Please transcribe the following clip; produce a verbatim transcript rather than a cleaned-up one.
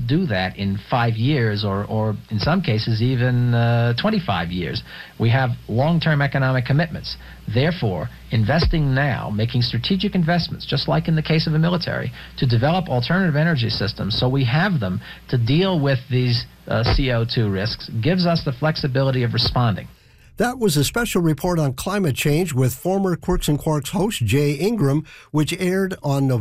do that in five years or, or in some cases, even uh, twenty-five years. We have long-term economic commitments. Therefore, investing now, making strategic investments, just like in the case of the military, to develop alternative energy systems so we have them to deal with these uh, C O two risks, gives us the flexibility of responding. That was a special report on climate change with former Quirks and Quarks host Jay Ingram, which aired on November